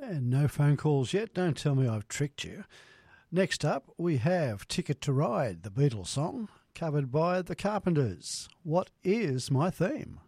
And no phone calls yet. Don't tell me I've tricked you. Next up, we have Ticket to Ride, the Beatles song, covered by the Carpenters. What is my theme?